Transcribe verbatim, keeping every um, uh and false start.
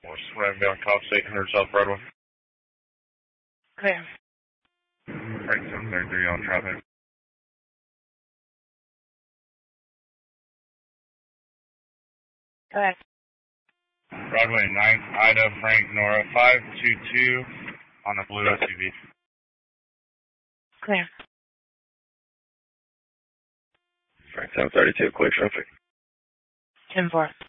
Ram down Cops eight hundred South Broadway. Clear. Right, seven thirty-three on traffic. Go ahead. Broadway ninth, Ida, Frank, Nora, five two two on a blue S U V. Clear. Frank seven thirty-two, clear traffic. ten four.